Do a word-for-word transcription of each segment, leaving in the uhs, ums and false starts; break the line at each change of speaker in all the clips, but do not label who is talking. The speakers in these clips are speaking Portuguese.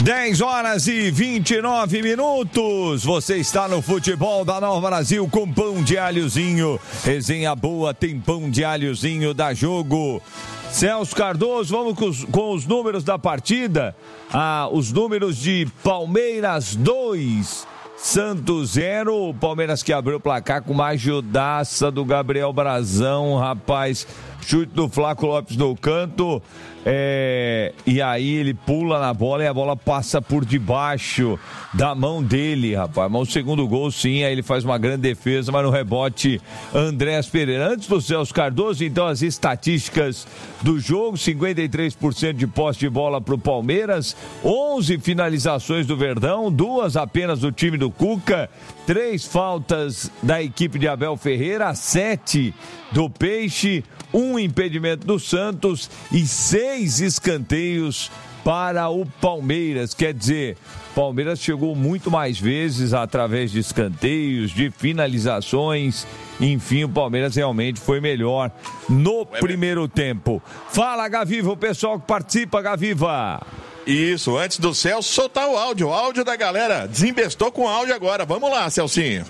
dez horas e vinte e nove minutos. Você está no Futebol da Nova Brasil com pão de alhozinho. Resenha boa, tem pão de alhozinho da Jogo. Celso Cardoso, vamos com os, com os números da partida. Ah, os números de Palmeiras dois, Santos zero. O Palmeiras que abriu o placar com uma ajudaça do Gabriel Brazão, rapaz. Chute do Flaco Lopes no canto. É, e aí ele pula na bola e a bola passa por debaixo da mão dele, rapaz. Mas o segundo gol, sim, aí ele faz uma grande defesa, mas no rebote, Andrés Pereira. Antes do Celso Cardoso, então, as estatísticas do jogo: cinquenta e três por cento de posse de bola para o Palmeiras, onze finalizações do Verdão, duas apenas do time do Cuca, três faltas da equipe de Abel Ferreira, sete do Peixe, um impedimento do Santos e seis escanteios para o Palmeiras. Quer dizer, Palmeiras chegou muito mais vezes através de escanteios, de finalizações. Enfim, o Palmeiras realmente foi melhor no primeiro tempo. Fala, Gaviva, o pessoal que participa, Gaviva.
Isso, antes do Celso soltar o áudio, o áudio da galera. Desembestou com o áudio agora. Vamos lá, Celcinho.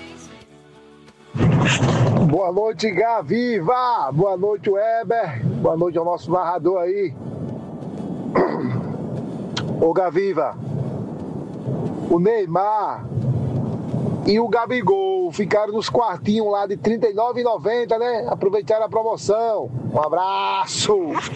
Boa noite, Gaviva. Boa noite, Weber. Boa noite ao nosso narrador aí. Ô, Gaviva, o Neymar e o Gabigol ficaram nos quartinhos lá de trinta e nove reais e noventa centavos, né? Aproveitaram a promoção. Um abraço.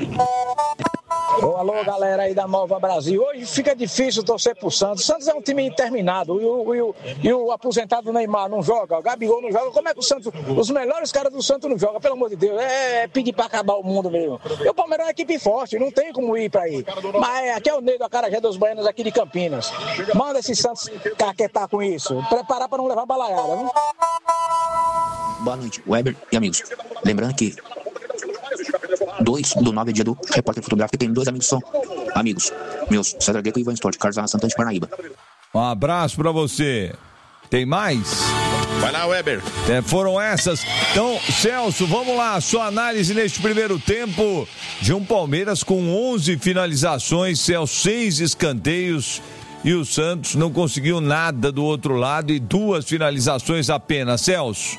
Ô, alô, galera aí da Nova Brasil. Hoje fica difícil torcer pro Santos. O Santos é um time interminado. E o, e o, e o aposentado Neymar não joga, o Gabigol não joga. Como é que o Santos, os melhores caras do Santos não jogam? Pelo amor de Deus, é, é pedir pra acabar o mundo mesmo. E o Palmeiras é uma equipe forte, não tem como ir pra aí. Mas aqui é o Nego, a Acarajé dos Baianos aqui de Campinas. Manda esse Santos caquetar com isso. Preparar pra não levar balaiada, viu?
Boa noite, Weber e amigos. Lembrando que dois do nove é dia do repórter fotográfico. Tem dois amigos que são amigos meus, César Greco e Ivan Stort, Carlos Arra Santana de Parnaíba.
Um abraço pra você. Tem mais?
Vai lá, Weber.
É, foram essas. Então, Celso, vamos lá. Sua análise neste primeiro tempo de um Palmeiras com onze finalizações, Celso, seis escanteios. E o Santos não conseguiu nada do outro lado e duas finalizações apenas. Celso.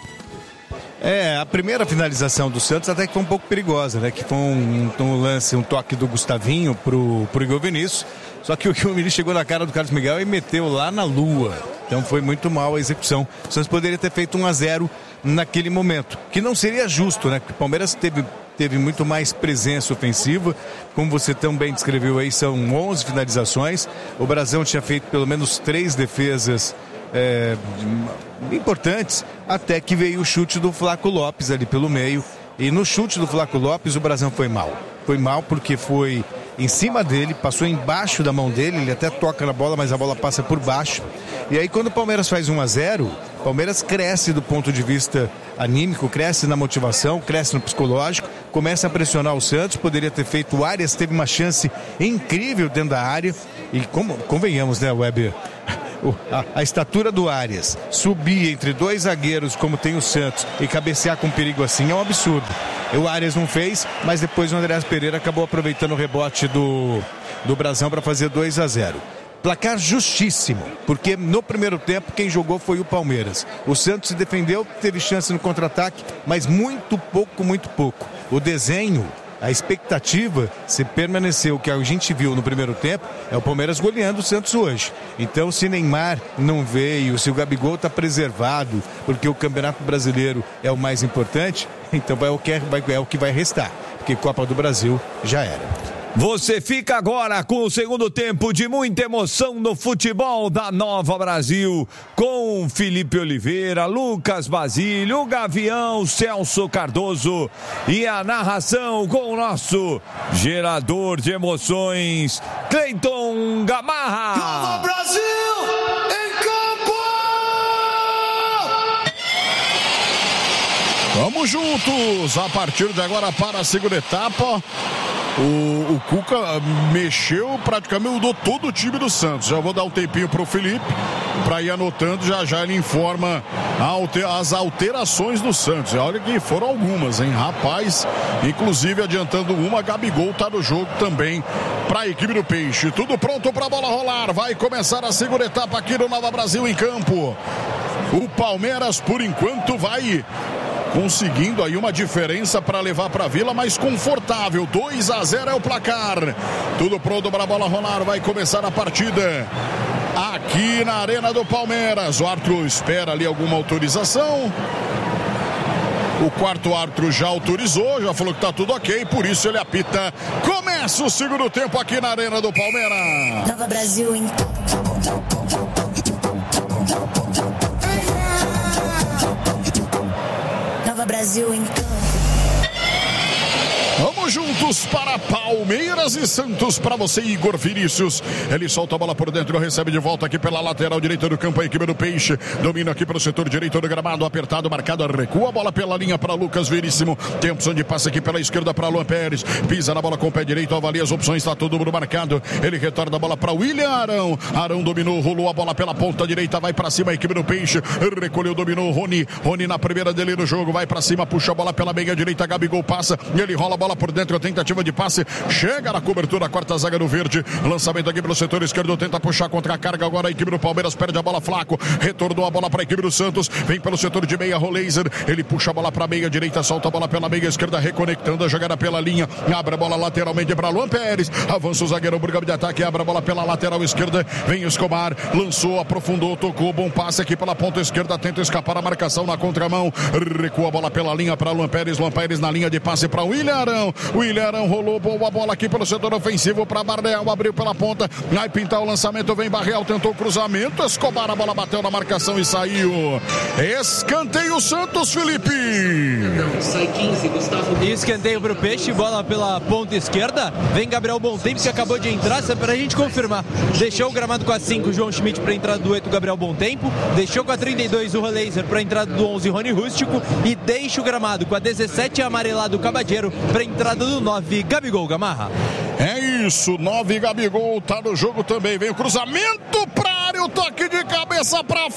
É, a primeira finalização do Santos até que foi um pouco perigosa, né? Que foi um, um lance, um toque do Gustavinho pro, pro Igor Vinícius. Só que o Igor Vinícius chegou na cara do Carlos Miguel e meteu lá na lua. Então foi muito mal a execução. O Santos poderia ter feito um a zero naquele momento, que não seria justo, né? Porque o Palmeiras teve, teve muito mais presença ofensiva. Como você também descreveu aí, são onze finalizações. O Brasão tinha feito pelo menos três defesas É, importantes, até que veio o chute do Flaco Lopes ali pelo meio, e no chute do Flaco Lopes o Brasão foi mal, foi mal porque foi em cima dele, passou embaixo da mão dele, ele até toca na bola, mas a bola passa por baixo, e aí quando o Palmeiras faz um a zero, o Palmeiras cresce do ponto de vista anímico, cresce na motivação, cresce no psicológico, começa a pressionar o Santos. Poderia ter feito, o Arias teve uma chance incrível dentro da área, e como, convenhamos, né, Weber? A, a estatura do Arias, subir entre dois zagueiros como tem o Santos e cabecear com perigo assim é um absurdo. O Arias não fez, mas depois o Andrés Pereira acabou aproveitando o rebote do, do Brasão para fazer dois a zero. Placar justíssimo, porque no primeiro tempo quem jogou foi o Palmeiras. O Santos se defendeu, teve chance no contra-ataque, mas muito pouco, muito pouco. O desenho, a expectativa, se permaneceu o que a gente viu no primeiro tempo, é o Palmeiras goleando o Santos hoje. Então, se Neymar não veio, se o Gabigol está preservado, porque o Campeonato Brasileiro é o mais importante, então é o que, é, é o que vai restar, porque Copa do Brasil já era.
Você fica agora com o segundo tempo de muita emoção no futebol da Nova Brasil, com Felipe Oliveira, Lucas Basílio, Gavião, Celso Cardoso e a narração com o nosso gerador de emoções, Cleiton Gamarra.
Nova Brasil em campo!
Vamos juntos, a partir de agora para a segunda etapa. O, o Cuca mexeu, praticamente mudou todo o time do Santos. Já vou dar um tempinho pro Felipe para ir anotando, já já ele informa alter, as alterações do Santos. E olha que foram algumas, hein, rapaz. Inclusive adiantando uma, Gabigol tá no jogo também para a equipe do Peixe. Tudo pronto para a bola rolar. Vai começar a segunda etapa aqui no Nova Brasil em campo. O Palmeiras, por enquanto, vai conseguindo aí uma diferença para levar para a Vila, mais confortável. dois a zero é o placar. Tudo pronto para a bola rolar. Vai começar a partida aqui na Arena do Palmeiras. O árbitro espera ali alguma autorização. O quarto árbitro já autorizou, já falou que tá tudo ok, por isso ele apita. Começa o segundo tempo aqui na Arena do Palmeiras.
Nova Brasil em Nova Brasil em
Vamos juntos para Palmeiras e Santos, para você, Igor Vinícius. Ele solta a bola por dentro, recebe de volta aqui pela lateral direita do campo a equipe do Peixe. Domina aqui pelo setor direito do gramado, apertado, marcado, recua a bola pela linha para Lucas Veríssimo. Tem opção de passe aqui pela esquerda para Luan Pérez. Pisa na bola com o pé direito, avalia as opções, está todo mundo marcado. Ele retorna a bola para William Arão. Arão dominou, rolou a bola pela ponta direita, vai para cima a equipe do Peixe. Recolheu, dominou Rony. Rony na primeira dele no jogo, vai para cima, puxa a bola pela meia direita, Gabigol passa, e ele rola a bola por dentro, a tentativa de passe, chega na cobertura, a quarta zaga do verde, lançamento aqui pelo setor esquerdo, tenta puxar contra a carga, agora a equipe do Palmeiras perde a bola, Flaco, retornou a bola para a equipe do Santos, vem pelo setor de meia, Roleiser, ele puxa a bola para a meia direita, solta a bola pela meia esquerda, reconectando a jogada pela linha, abre a bola lateralmente para Luan Pérez, avança o zagueiro, Burgami de ataque, abre a bola pela lateral esquerda, vem Escobar, lançou, aprofundou, tocou, bom passe aqui pela ponta esquerda, tenta escapar a marcação na contramão, recua a bola pela linha para Luan Pérez, Luan Pérez na linha de passe para William Arão, William Arão rolou, boa bola aqui pelo setor ofensivo para Barreal, abriu pela ponta, vai pintar o lançamento, vem Barreal, tentou o cruzamento, Escobar, a bola bateu na marcação e saiu. Escanteio Santos, Felipe.
Sai quinze, Gustavo. E escanteio pro Peixe, bola pela ponta esquerda, vem Gabriel Bontempo que acabou de entrar, só pra gente confirmar. Deixou o gramado com a cinco, João Schmidt pra entrada do oito, Gabriel Bontempo, deixou com a trinta e dois o Roleiser pra entrada do onze, Rony Rústico, e deixa o gramado com a dezessete, amarelado Cabadeiro pra entrada do nove, Gabigol, Gamarra.
É isso, nove, Gabigol tá no jogo também, vem o cruzamento pra área, o toque de cabeça pra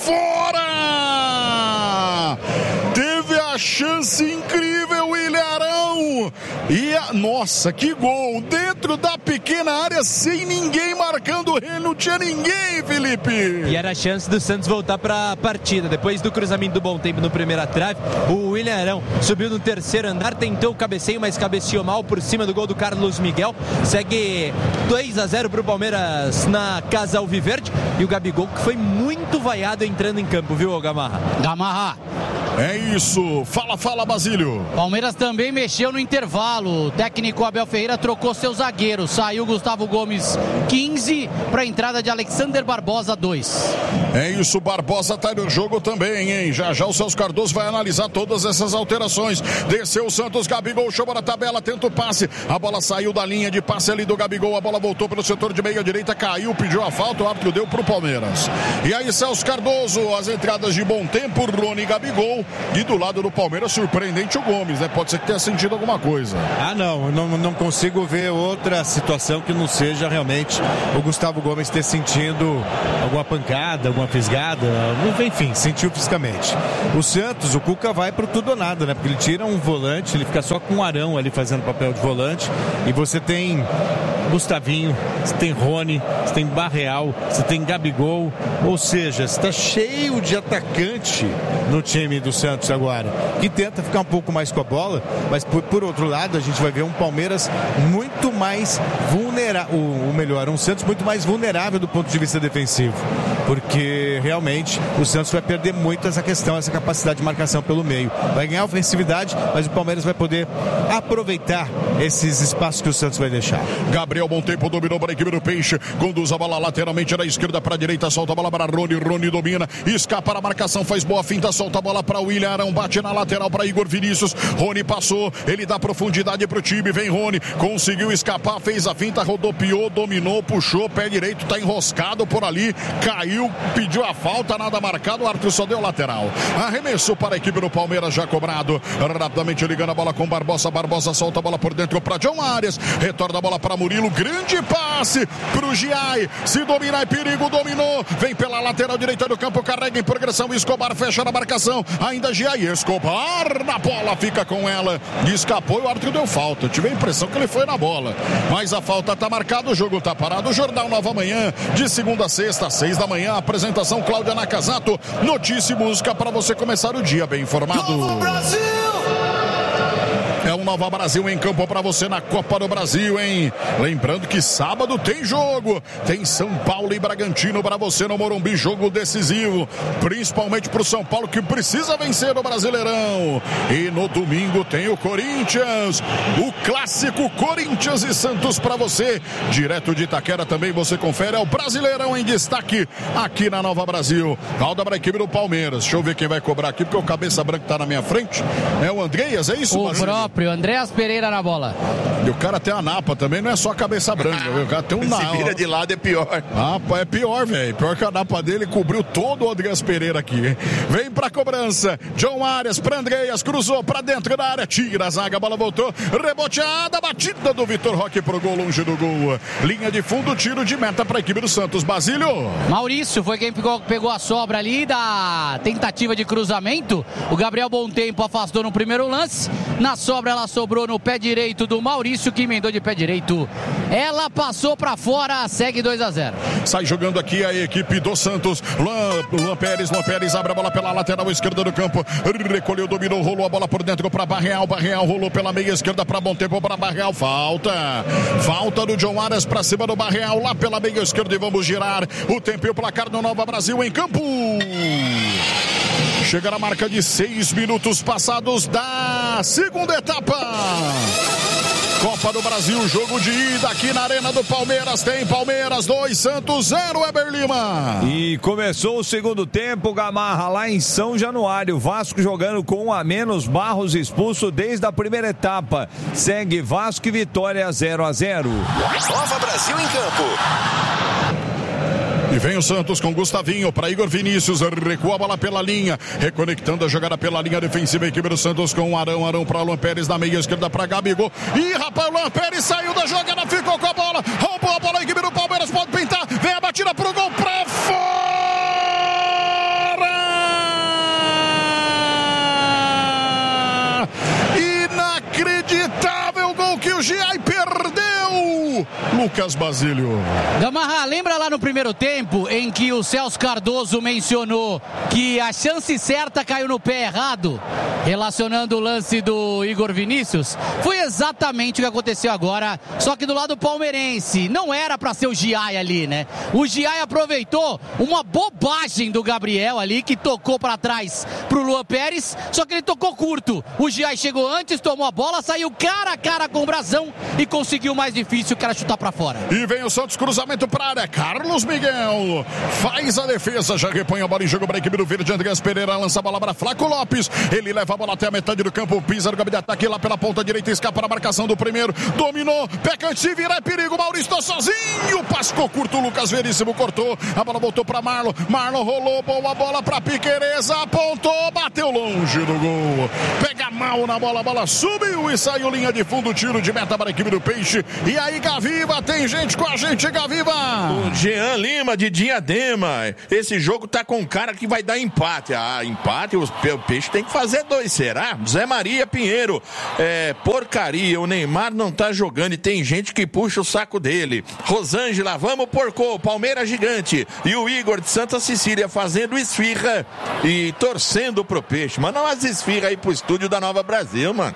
fora, teve a chance incrível, William Arão, e a, nossa, que gol, dentro da pequena área, sem ninguém marcando, não tinha ninguém, Felipe.
E era a chance do Santos voltar pra partida, depois do cruzamento do Bontempo no primeira trave, o William Arão subiu no terceiro andar, tentou o cabeceio, mas cabeceou mal por cima do gol do Carlos Miguel, segue dois a zero pro Palmeiras na Casa Alviverde, e o Gabigol que foi muito vaiado entrando em campo, viu, Gamarra?
Gamarra.
É isso, fala, fala, Basílio.
Palmeiras também mexeu no intervalo, o técnico Abel Ferreira trocou seu zagueiro, saiu Gustavo Gomes quinze para a entrada de Alexander Barbosa dois.
É isso, Barbosa tá no jogo também, hein? Já já o Celso Cardoso vai analisar todas essas alterações. Desceu o Santos, Gabigol chama na tabela, tenta o passe, a bola saiu da linha de passe ali do Gabigol, a bola voltou pelo setor de meia direita, caiu, pediu a falta, o árbitro deu pro Palmeiras. E aí Celso Cardoso, as entradas de Bontempo, Rony, Gabigol, e do lado do Palmeiras, surpreendente o Gomes, né? Pode ser que tenha sentido alguma coisa.
Ah, não, não, não consigo ver outra situação que não seja realmente o Gustavo Gomes ter sentido alguma pancada, alguma fisgada, enfim, sentiu fisicamente. O Santos, o Cuca vai pro tudo ou nada, né? Porque ele tira um volante, ele fica só com um Arão ali fazendo papel de volante, e você tem Gustavinho, você tem Rony, você tem Barreal, você tem Gabigol, ou seja, está cheio de atacante no time do Santos agora, que tenta ficar um pouco mais com a bola, mas por, por outro lado a gente vai ver um Palmeiras muito mais vulnerável, ou melhor, um Santos muito mais vulnerável do ponto de vista defensivo, porque realmente o Santos vai perder muito essa questão, essa capacidade de marcação pelo meio, vai ganhar ofensividade, mas o Palmeiras vai poder aproveitar esses espaços que o Santos vai deixar.
Gabriel Bontempo dominou para a equipe do Peixe, conduz a bola lateralmente da esquerda para a direita, solta a bola para Rony, Rony domina, escapa a marcação, faz boa finta, solta a bola para William Arão, bate na lateral para Igor Vinícius, Rony passou, ele dá profundidade para o time, vem Rony, conseguiu escapar, fez a finta, rodopiou, dominou, puxou, pé direito, tá enroscado por ali, caiu, pediu a falta, nada marcado, o árbitro só deu lateral. Arremesso para a equipe do Palmeiras, já cobrado. Rapidamente ligando a bola com Barbosa. Barbosa solta a bola por dentro para John Arias. Retorna a bola para Murilo. Grande passe para o Giai. Se dominar é perigo, dominou. Vem pela lateral direita do campo, carrega em progressão. Escobar fecha na marcação. Ainda Giai. Escobar na bola, fica com ela. Escapou e o árbitro deu falta. Eu tive a impressão que ele foi na bola. Mas a falta está marcada, o jogo está parado. O Jornal Nova Manhã, de segunda a sexta, às seis da manhã. Apresentação Cláudia Nakazato. Notícia e música para você começar o dia bem informado. É o Nova Brasil em campo para você na Copa do Brasil, hein? Lembrando que sábado tem jogo. Tem São Paulo e Bragantino para você no Morumbi. Jogo decisivo, principalmente para o São Paulo, que precisa vencer o Brasileirão. E no domingo tem o Corinthians. O clássico Corinthians e Santos para você. Direto de Itaquera também você confere. É o Brasileirão em destaque aqui na Nova Brasil. Falta para a equipe do Palmeiras. Deixa eu ver quem vai cobrar aqui, porque o cabeça branca está na minha frente. É o Andreas, é isso,
o próprio Andreas Pereira na bola.
E o cara tem a napa também, não é só a cabeça branca, viu? O cara tem um
napa. Se vira de lado é pior.
Ah, é pior, velho. Pior que a napa dele cobriu todo o Andreas Pereira aqui, hein? Vem pra cobrança. John Arias pra Andreas, cruzou pra dentro da área, tira a zaga, a bola voltou, reboteada, batida do Vitor Roque pro gol, longe do gol. Linha de fundo, tiro de meta pra equipe do Santos. Basílio.
Maurício foi quem pegou, pegou a sobra ali da tentativa de cruzamento. O Gabriel Bontempo afastou no primeiro lance. Na sobra ela sobrou no pé direito do Maurício, que emendou de pé direito. Ela passou pra fora, segue dois a zero.
Sai jogando aqui a equipe do Santos. Luan, Luan Pérez, Luan Pérez abre a bola pela lateral esquerda do campo. Recolheu, dominou, rolou a bola por dentro para Barreal. Barreal rolou pela meia esquerda para Bontempo, para Barreal. Falta. Falta do John Arias para cima do Barreal, lá pela meia esquerda, e vamos girar o tempo e o placar do Nova Brasil em campo. Chega na marca de seis minutos passados da segunda etapa. Copa do Brasil, jogo de ida aqui na Arena do Palmeiras. Tem Palmeiras dois, Santos zero, Weber Lima.
E começou o segundo tempo, Gamarra, lá em São Januário. Vasco jogando com um a menos, Barros expulso desde a primeira etapa. Segue Vasco e Vitória zero a zero.
Nova Brasil em campo.
E vem o Santos com Gustavinho para Igor Vinícius, recua a bola pela linha, reconectando a jogada pela linha defensiva, a equipe do Santos com o Arão, Arão para Luan Pérez na meia esquerda para Gabigol. Ih, rapaz, o Luan Pérez saiu da jogada, ficou com a bola, roubou a bola, a equipe do Palmeiras pode pintar, vem a batida pro gol, pra fora! Inacreditável gol que o Giai perdeu! Lucas Basílio.
Gamarra, lembra lá no primeiro tempo em que o Celso Cardoso mencionou que a chance certa caiu no pé errado, relacionando o lance do Igor Vinícius? Foi exatamente o que aconteceu agora, só que do lado palmeirense. Não era pra ser o Giai ali, né? O Giai aproveitou uma bobagem do Gabriel ali, que tocou pra trás pro Luan Pérez, só que ele tocou curto. O Giai chegou antes, tomou a bola, saiu cara a cara com o Brazão e conseguiu o mais difícil, que era chutar pra fora.
E vem o Santos, cruzamento para a área. Carlos Miguel faz a defesa, já repõe a bola em jogo para a equipe do Verde. Andreas Pereira lança a bola para Flaco Lopes. Ele leva a bola até a metade do campo, pisa no gabinete de ataque lá pela ponta direita, escapa na marcação do primeiro. Dominou, pecante, se vira, é perigo. Maurício tá sozinho, passou curto. O Lucas Veríssimo cortou, a bola voltou para Marlon. Marlon rolou, boa bola para Piquerez, apontou, bateu longe do gol. Pega mal na bola, a bola subiu e saiu linha de fundo, tiro de meta para a equipe do Peixe. E aí, Gaviva, tem gente com a gente, Gaviva.
O Jean Lima de Diadema. Esse jogo tá com cara que vai dar empate. Ah, empate, o Peixe tem que fazer dois, será? Zé Maria Pinheiro. É, porcaria, o Neymar não tá jogando e tem gente que puxa o saco dele. Rosângela, vamos porco, Palmeiras gigante. E o Igor de Santa Cecília fazendo esfirra e torcendo pro Peixe. Manda umas esfirras aí pro estúdio da Nova Brasil, mano.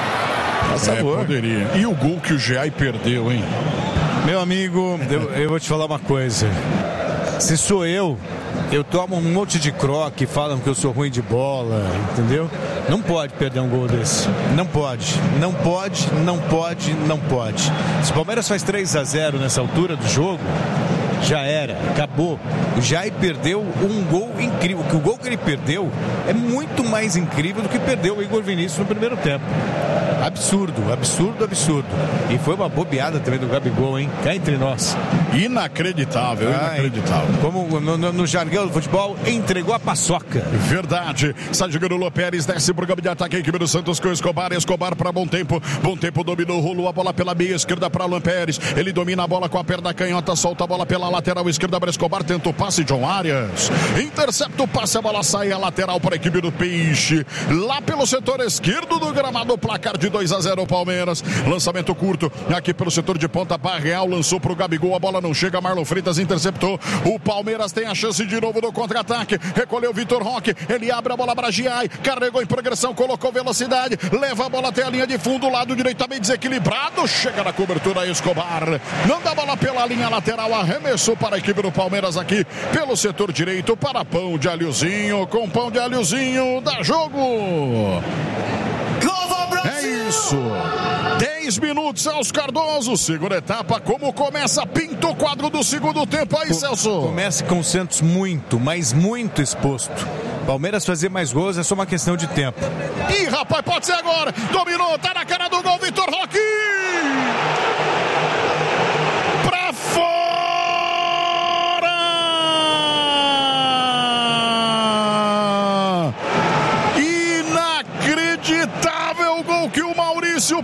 É, poderia. E o gol que o Giai perdeu, hein?
Meu amigo, eu, eu vou te falar uma coisa. Se sou eu, eu tomo um monte de croque, falam que eu sou ruim de bola, entendeu? Não pode perder um gol desse. Não pode, não pode, não pode, não pode. Se o Palmeiras faz três a zero nessa altura do jogo, já era, acabou. O Giai perdeu um gol incrível. O gol que ele perdeu é muito mais incrível do que perdeu o Igor Vinícius no primeiro tempo. Absurdo, absurdo, absurdo. E foi uma bobeada também do Gabigol, hein? Cá entre nós.
Inacreditável, ah, inacreditável.
Como no, no, no jargão do futebol, entregou a paçoca.
Verdade. Sai jogando o Luan Pérez, desce pro campo de ataque a equipe do Santos com Escobar. Escobar para Bom Tempo. Bom Tempo dominou, rolou a bola pela meia esquerda para Luan Pérez. Ele domina a bola com a perna canhota, solta a bola pela lateral esquerda para Escobar. Tenta o passe, John Arias. Intercepta o passe, a bola sai a lateral para a equipe do Peixe. Lá pelo setor esquerdo do gramado, placar de dois a zero Palmeiras. Lançamento curto aqui pelo setor de ponta. Barreal lançou pro Gabigol, a bola não chega. Marlon Freitas interceptou. O Palmeiras tem a chance de novo no contra-ataque. Recolheu Vitor Roque. Ele abre a bola para Giai. Carregou em progressão, colocou velocidade. Leva a bola até a linha de fundo. Lado direito também desequilibrado. Chega na cobertura Escobar. Manda a bola pela linha lateral. Arremessou para a equipe do Palmeiras aqui pelo setor direito para Pão de Alhozinho. Com Pão de Alhozinho dá jogo. É isso. dez minutos aos Cardoso. Segunda etapa. Como começa? Pinta o quadro do segundo tempo aí, Celso.
Começa com o Santos muito, mas muito exposto. Palmeiras fazer mais gols é só uma questão de tempo.
Ih, rapaz, pode ser agora. Dominou, tá na cara do gol, Vitor Roque. Pra fora. Inacreditável gol que o Maurício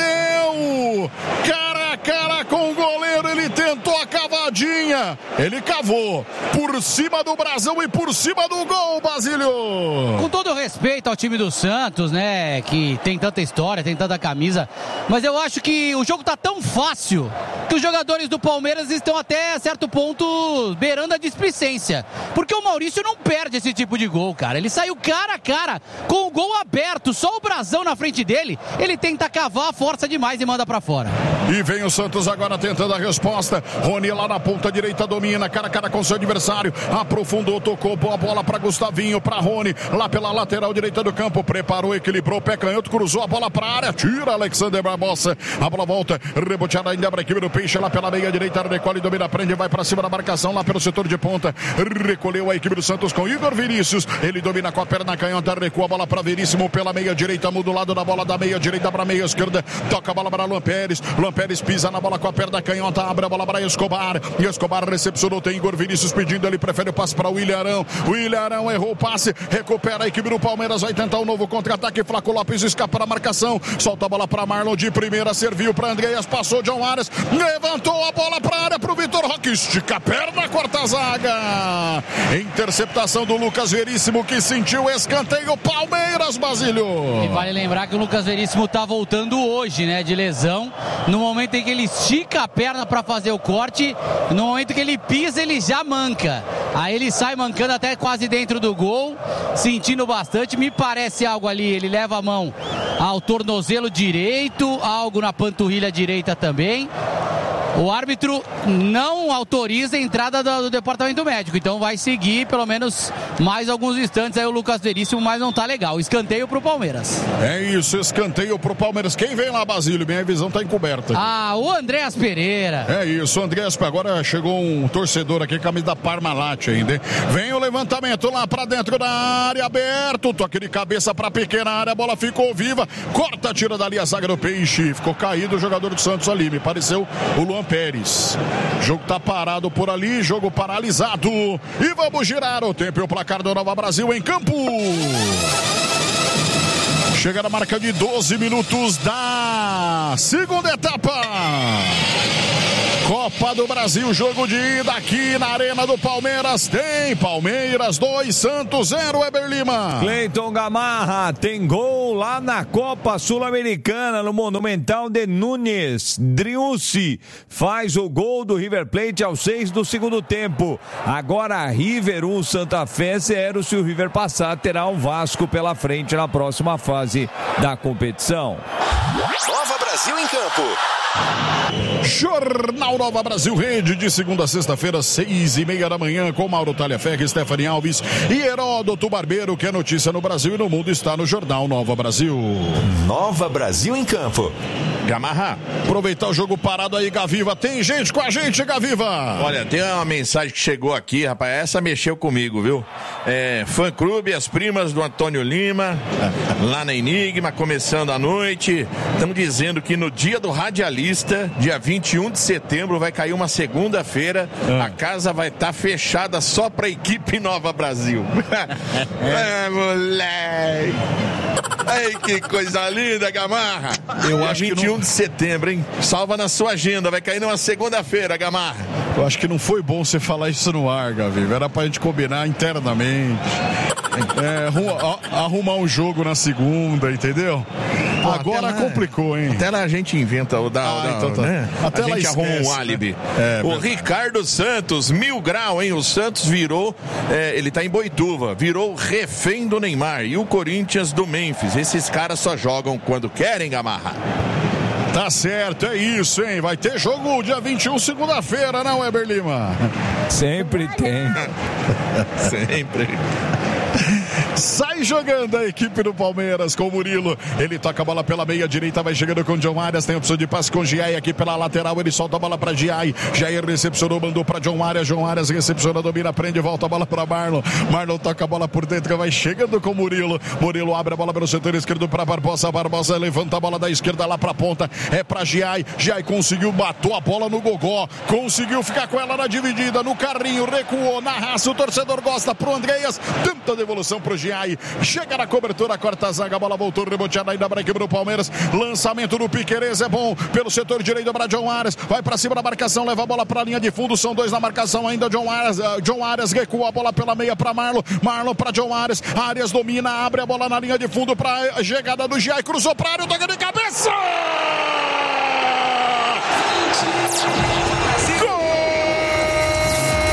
perdeu. Cara a cara com o goleiro, ele tentou a cavadinha. Ele cavou por cima do brasão e por cima do gol, Basílio.
Com todo respeito ao time do Santos, né, que tem tanta história, tem tanta camisa, mas eu acho que o jogo tá tão fácil que os jogadores do Palmeiras estão até certo ponto beirando a displicência, porque o Maurício não perde esse tipo de gol, cara. Ele saiu cara a cara com o gol aberto, só o brasão na frente dele, ele tenta cavar, força demais e manda pra fora.
E vem o Santos agora tentando a resposta. Rony lá na ponta direita domina, cara a cara com seu adversário, aprofundou, tocou, boa bola para Gustavinho, para Rony, lá pela lateral direita do campo, preparou, equilibrou, pé canhoto, cruzou a bola para a área, tira Alexander Barbosa, a bola volta, reboteada ainda para a equipe do Peixe, lá pela meia direita, recolhe, domina, prende, vai para cima da marcação, lá pelo setor de ponta, recolheu a equipe do Santos com Igor Vinícius, ele domina com a perna canhota, recua a bola para Veríssimo pela meia direita, muda o lado da bola da meia direita para a meia esquerda, toca a bola para Luan Pérez, Luan Pérez pisa na bola com a perna canhota, abre a bola para Escobar, e Escobar recepcionou, tem Igor Vinícius pedindo, ele prefere o passe para o William Arão, o William Arão errou o passe, recupera a equipe do Palmeiras, vai tentar um novo contra-ataque, Flaco Lopes escapa da marcação, solta a bola para Marlon de primeira, serviu para Andreas, passou John Arias, levantou a bola para a área para o Vitor Roque, estica a perna, corta a zaga, interceptação do Lucas Veríssimo que sentiu escanteio, Palmeiras, Basílio.
E vale lembrar que o Lucas Veríssimo tá voltando hoje, né, de lesão, no momento em que ele estica a perna para fazer o corte, no momento que ele pisa, ele já manca, aí ele sai mancando até quase dentro do gol, sentindo bastante, me parece algo ali, ele leva a mão ao tornozelo direito, algo na panturrilha direita também. O árbitro não autoriza a entrada do, do departamento médico, então vai seguir pelo menos mais alguns instantes aí o Lucas Veríssimo, mas não tá legal. Escanteio pro Palmeiras.
É isso, escanteio pro Palmeiras. Quem vem lá, Basílio? Minha visão tá encoberta.
Ah, o Andréas Pereira.
É isso, Andréas, agora chegou um torcedor aqui, camisa da Parmalat ainda, hein? Vem o levantamento lá pra dentro da área, aberto, toque de cabeça pra pequena área, a bola ficou viva, corta, tira dali a zaga do Peixe, ficou caído o jogador do Santos ali, me pareceu o Luan Pérez. O jogo tá parado por ali, jogo paralisado. E vamos girar o tempo e o placar do Nova Brasil em campo. Chega na marca de doze minutos da segunda etapa. Copa do Brasil, jogo de ida aqui na Arena do Palmeiras. Tem Palmeiras dois, Santos zero, Weber Lima.
Cleiton Gamarra tem gol lá na Copa Sul-Americana, no Monumental de Nunes. Driussi faz o gol do River Plate aos seis do segundo tempo. Agora River um, Santa Fé zero. Se o River passar, terá o Vasco pela frente na próxima fase da competição.
Nova Brasil em campo.
Jornal Nova Brasil Rede, de segunda a sexta-feira, seis e meia da manhã, com Mauro Talhaferri, Stephanie Alves e Heródoto Barbeiro, que é notícia no Brasil e no mundo está no Jornal Nova Brasil.
Nova Brasil em campo.
Gamarra.
Aproveitar o jogo parado aí, Gaviva. Tem gente com a gente, Gaviva.
Olha, tem uma mensagem que chegou aqui, rapaz. Essa mexeu comigo, viu? É, fã clube, as primas do Antônio Lima, lá na Enigma, começando a noite. Estamos dizendo que no dia do radialista, dia vinte e um de setembro, vai cair uma segunda-feira. Ah. A casa vai estar tá fechada só pra equipe Nova Brasil. É, moleque. Ai, que coisa linda, Gamarra.
Eu acho
vinte e um
que não...
de setembro, hein? Salva na sua agenda, vai cair numa segunda-feira, Gamarra.
Eu acho que não foi bom você falar isso no ar, Gaviva. Era pra gente combinar internamente. É, arrumar, arrumar um jogo na segunda, entendeu? Pô, agora lá, complicou, hein?
Até lá a gente inventa o da, ah, da então tá. né?
Até
a
lá
gente
esquece,
arruma um álibi.
Né? É,
o
verdade.
Ricardo Santos, mil grau, hein? O Santos virou, é, ele tá em Boituva, virou refém do Neymar. E o Corinthians do Memphis. Esses caras só jogam quando querem, Gamarra.
Tá certo, é isso, hein? Vai ter jogo dia vinte e um, segunda-feira, não, Weber Lima?
Sempre tem.
Sempre.
Sai jogando a equipe do Palmeiras com o Murilo. Ele toca a bola pela meia direita, vai chegando com o John Arias. Tem opção de passe com o Giai aqui pela lateral. Ele solta a bola para Giai. Jair recepcionou, mandou para John Arias. John Arias recepciona, domina, prende, volta a bola para Marlon. Marlon toca a bola por dentro, vai chegando com o Murilo. Murilo abre a bola pelo setor esquerdo para Barbosa. Barbosa levanta a bola da esquerda lá para a ponta. É para Giai. Giai conseguiu, matou a bola no gogó. Conseguiu ficar com ela na dividida, no carrinho, recuou na raça. O torcedor gosta pro Andreas. Tenta devolução pro Giai. Chega na cobertura, corta a zaga, a bola voltou, reboteada ainda para a equipe do Palmeiras. Lançamento do Piquerez é bom pelo setor direito para John Arias. Vai para cima da marcação, leva a bola para a linha de fundo. São dois na marcação ainda. John Arias, uh, John Arias recua a bola pela meia para Marlon. Marlon para John Arias. Arias domina, abre a bola na linha de fundo para a chegada do Giai. Cruzou para a área, toca de cabeça!